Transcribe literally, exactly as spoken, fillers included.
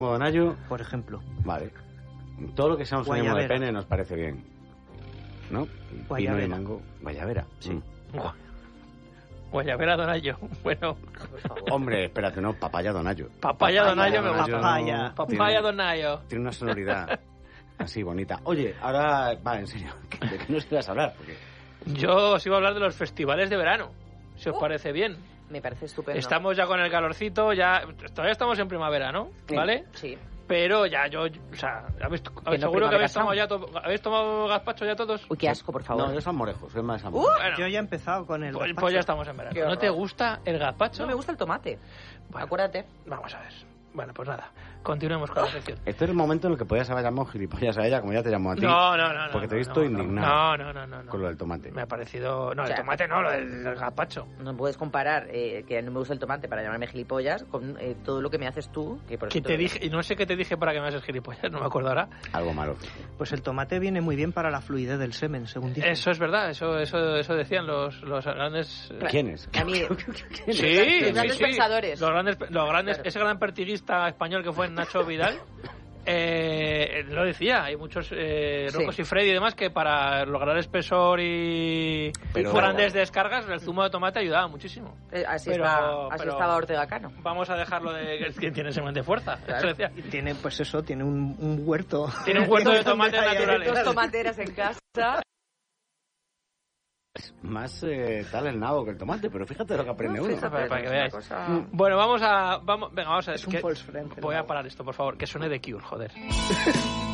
Donayo, por ejemplo. Vale. Todo lo que sea un sinónimo de pene nos parece bien. ¿No? Guayabera. Pino y mango. Guayabera. Sí. Mm. Guayabera Donayo. Bueno. Hombre, espérate, no. Papaya Donayo. Papaya Donayo me gusta. Papaya. Papaya Donayo. Tiene una sonoridad así bonita. Oye, ahora, va, en serio, ¿de qué nos ibas a hablar? Porque... Yo os iba a hablar de los festivales de verano, si os uh, parece bien. Me parece estupendo. Estamos ya con el calorcito, ya todavía estamos en primavera, ¿no? Sí, ¿vale? Sí. Pero ya yo, o sea, ¿habéis, no seguro que habéis tomado, ya to, ¿habéis tomado gazpacho ya todos? Uy, qué asco, por favor. No, yo soy morejo, soy más amor. Uh, bueno, yo ya he empezado con el pues, gazpacho. Pues ya estamos en verano. ¿No te gusta el gazpacho? No me gusta el tomate. Bueno, acuérdate. Vamos a ver. Bueno, pues nada, continuemos con la sección. Este es el momento en el que podías haber llamado gilipollas a ella, como ya te llamó a ti. No, no, no. Porque no, te he visto no, indignado. No, no, no, no, no. Con lo del tomate. Me ha parecido... No, o sea, el tomate no, lo del, del gazpacho. No puedes comparar eh, que no me gusta el tomate para llamarme gilipollas con eh, todo lo que me haces tú. Que por ¿Qué te dije? Y no sé qué te dije para que me haces gilipollas, no me acuerdo ahora. Algo malo. Pues el tomate viene muy bien para la fluidez del semen, según dicen. Eso es verdad, eso eso eso decían los, los grandes... ¿Quiénes? A mí... sí, sí, los grandes sí, pensadores. Los grandes, los grandes Claro. Ese gran pertiguista español que fue Nacho Vidal... Eh, lo decía, hay muchos eh, Rocos Sí. y Freddy y demás que para lograr espesor y Pero- grandes descargas el zumo de tomate ayudaba muchísimo. Eh, así Pero- está, así pero- estaba Ortega Cano. Vamos a dejarlo de que tiene semen de fuerza. Claro. Eso decía. Tiene, pues eso, tiene un, un huerto. Tiene un huerto de tomates Ahí, ahí, naturales. Dos tomateras en casa. Más eh, tal el nabo que el tomate, pero fíjate lo que aprende Uf, uno. esa Para- para que es una veáis. cosa- Bueno, vamos a vamos, venga, vamos a Es un que- false friend, voy a pero- parar esto, por favor, que suene de Cure, joder.